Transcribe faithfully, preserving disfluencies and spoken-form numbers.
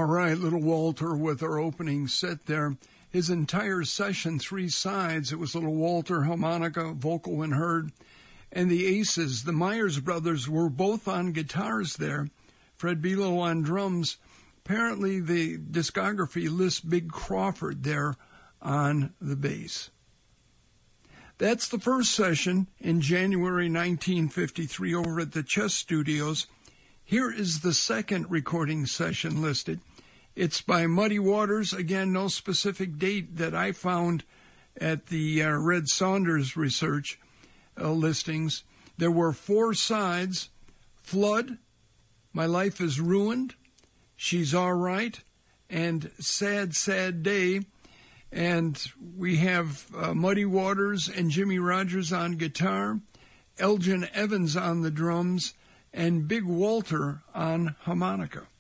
All right, Little Walter with our opening set there. His entire session, three sides. It was Little Walter, harmonica, vocal when heard. And the Aces, the Myers brothers, were both on guitars there. Fred Belo on drums. Apparently the discography lists Big Crawford there on the bass. That's the first session in January nineteen fifty-three over at the Chess Studios. Here is the second recording session listed. It's by Muddy Waters. Again, no specific date that I found at the uh, Red Saunders research uh, listings. There were four sides: Flood, My Life is Ruined, She's All Right, and Sad, Sad Day. And we have uh, Muddy Waters and Jimmy Rogers on guitar, Elgin Evans on the drums, and Big Walter on harmonica.